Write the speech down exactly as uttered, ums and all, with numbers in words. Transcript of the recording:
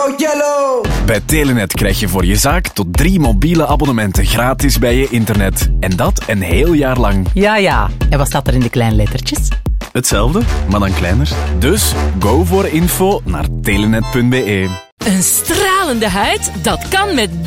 Yellow. Bij Telenet krijg je voor je zaak tot drie mobiele abonnementen gratis bij je internet. En dat een heel jaar lang. Ja, ja. En wat staat er in de kleine lettertjes? Hetzelfde, maar dan kleiner. Dus go voor info naar telenet punt be. Een stralende huid, dat kan met